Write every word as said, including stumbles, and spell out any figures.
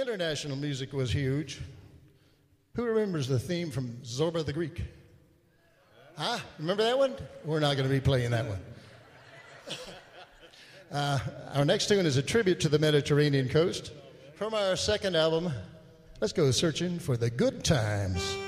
international music was huge. Who remembers the theme from Zorba the Greek? Huh? Remember that one? We're not going to be playing that one. Uh, our next tune is a tribute to the Mediterranean coast. From our second album, let's go searching for the good times.